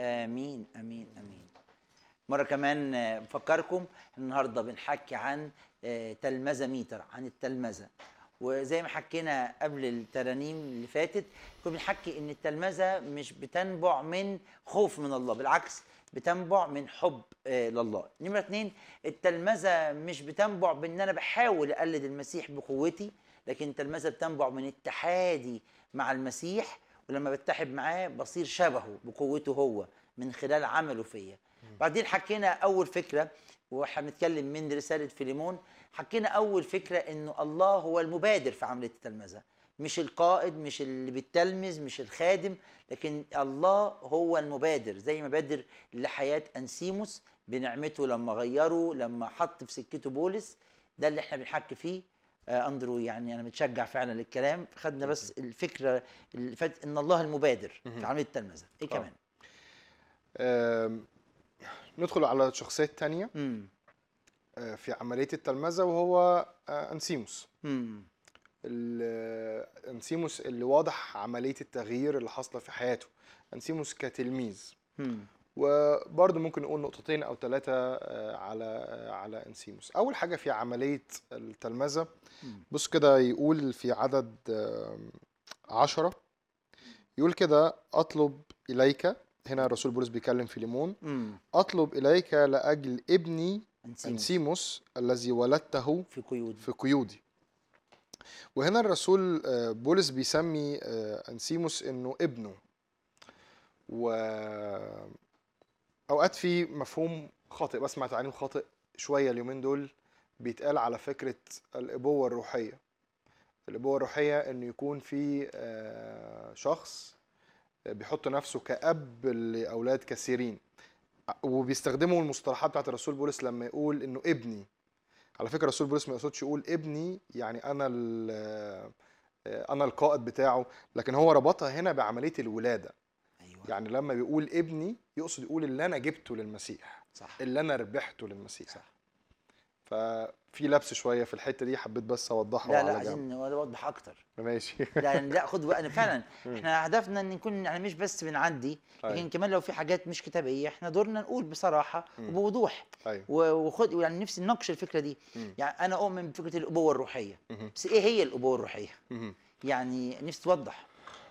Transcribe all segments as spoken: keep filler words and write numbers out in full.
امين امين امين. مره كمان آه، بفكركم النهارده بنحكي عن آه، تلمذه ميتر، عن التلمذه. وزي ما حكينا قبل الترانيم اللي فاتت كنا بنحكي ان التلمذه مش بتنبع من خوف من الله، بالعكس بتنبع من حب آه، لله. نمره اتنين، التلمذه مش بتنبع بان انا بحاول اقلد المسيح بقوتي، لكن التلمذه بتنبع من اتحادي مع المسيح، ولما بتحد معاه بصير شبهه بقوته هو من خلال عمله فيا. بعدين حكينا اول فكره واحنا بنتكلم من رساله فيليمون، حكينا اول فكره انه الله هو المبادر في عمليه التلمذه، مش القائد، مش اللي بيتلمذ، مش الخادم، لكن الله هو المبادر. زي ما بادر لحياه انسيموس بنعمته لما غيره، لما حط في سكته بولس. ده اللي احنا بنحكي فيه. آه اندرو، يعني انا متشجع فعلا للكلام. خدنا بس الفكره اللي فاتت ان الله المبادر في عمليه التلمذه. ايه اه كمان؟ آم، ندخل على شخصية تانية امم آه، في عملية التلمذة، وهو آه، أنسيموس. امم ال- آه، أنسيموس اللي واضح عملية التغيير اللي حاصلة في حياته. أنسيموس كتلميذ. امم وبرضه ممكن نقول نقطتين أو ثلاثة على آه، على أنسيموس. أول حاجة في عملية التلمذة، بص كده يقول في عدد آم، عشرة، يقول كده: أطلب إليك. هنا الرسول بولس بيكلم فيليمون: امم أطلب إليك لأجل ابني انسيموس أنسيموس الذي ولدته في قيودي. في قيودي. وهنا الرسول آه، بولس بيسمي آه، أنسيموس إنه ابنه. وأوقات في مفهوم خاطئ، بسمع تعليم خاطئ شوية اليومين دول، بيتقال على فكرة الأبوة الروحية. الأبوة الروحية إنه يكون في آه، شخص بيحط نفسه كأب لأولاد كثيرين، وبيستخدموا المصطلحات بتاعت الرسول بولس لما يقول انه ابني. على فكره الرسول بولس ما يقصدش يقول ابني يعني انا ال- انا القائد بتاعه، لكن هو ربطها هنا بعمليه الولاده. ايوه يعني لما بيقول ابني يقصد يقول اللي انا جبته للمسيح، صح اللي انا ربحته للمسيح. صح. ففي لبس شويه في الحته دي، حبيت بس اوضحه لا لا، على جنب. عايزين نوضح اكتر. ماشي. لا يعني لا، خد بقى. أنا فعلا مم. احنا هدفنا ان نكون يعني مش بس بنعدي، ايوه. لكن كمان لو في حاجات مش كتابيه احنا دورنا نقول بصراحه مم. وبوضوح. ايوه. و- وخد يعني نفسي نناقش الفكره دي. مم. يعني انا اؤمن بفكره الابوه الروحيه، مم. بس ايه هي الابوه الروحيه؟ مم. يعني نفسي توضح.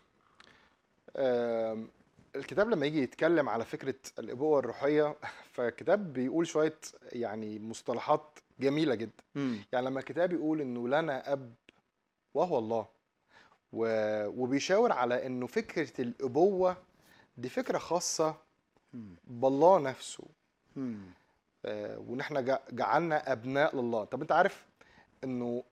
آم، الكتاب لما يجي يتكلم على فكرة الأبوة الروحية فالكتاب بيقول شوية يعني مصطلحات جميلة جدا. امم يعني لما الكتاب يقول إنه لنا أب وهو الله، و- وبيشاور على إنه فكرة الأبوة دي فكرة خاصة بالله نفسه. امم آه، وإن إحنا جع- جعلنا أبناء لله. طب أنت عارف إنه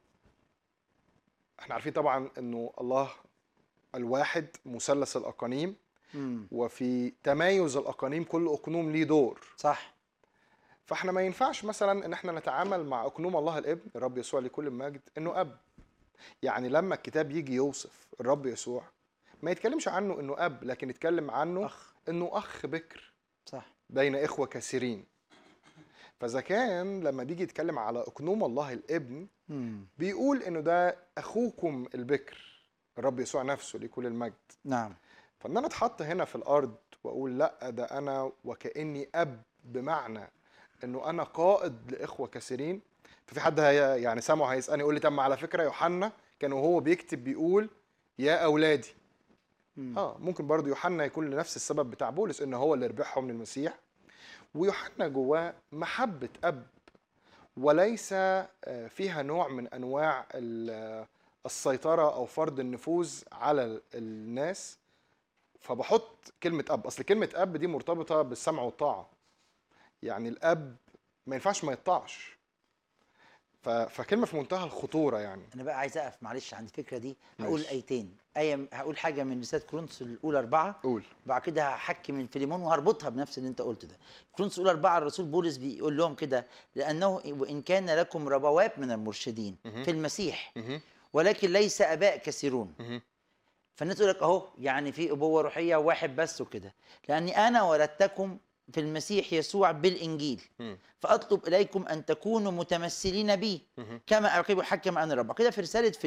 إحنا عارفين طبعا إنه الله الواحد مثلث الأقانيم، امم وفي تمايز الأقانيم كل أقنوم ليه دور. صح. فاحنا ما ينفعش مثلا ان احنا نتعامل مع اقنوم الله الابن الرب يسوع لكل المجد انه اب. يعني لما الكتاب يجي يوصف الرب يسوع ما يتكلمش عنه انه اب، لكن يتكلم عنه اخ. انه اخ بكر صح. بين اخوه كثيرين. فاذا كان لما بيجي يتكلم على اقنوم الله الابن امم بيقول انه ده اخوكم البكر الرب يسوع نفسه لكل المجد، نعم. فان انا اتحط هنا في الارض واقول لا ده انا وكاني اب، بمعنى انه انا قائد لاخوه كثيرين. ففي حد هي يعني سامعه هيسالني يقول لي طب ما على فكره يوحنا كان وهو بيكتب بيقول يا اولادي. امم اه ممكن برضو يوحنا يكون لنفس السبب بتاع بولس ان هو اللي ربحهم للمسيح. ويوحنا جواه محبه اب، وليس آه، فيها نوع من انواع ال- آه، السيطره او فرض النفوذ على ال- الناس. فبحط كلمه اب، اصل كلمه اب دي مرتبطه بالسمع والطاعه. يعني الاب ما ينفعش ما يطاعش. ف- فكلمه في منتهى الخطوره يعني. انا بقى عايز اقف معلش عند الفكره دي. هقول ماشي. ايتين، ايه هقول حاجه من رساله كورنثوس الاولى اربعه، قول. وبعد كده هحكي من فيليمون وهربطها بنفس اللي انت قلته ده. كورنثوس الاولى اربعه الرسول بولس بيقول لهم كده: لانه وان كان لكم ربوات من المرشدين مهم. في المسيح، مهم. ولكن ليس اباء كثيرون. مهم. فالناس تقول لك اهو يعني في ابوه روحيه واحد بس وكده. لاني انا ولدتكم في المسيح يسوع بالانجيل، مهم. فاطلب اليكم ان تكونوا متمثلين بي مهم. كما اقيم حكم عن الرب. كده في رساله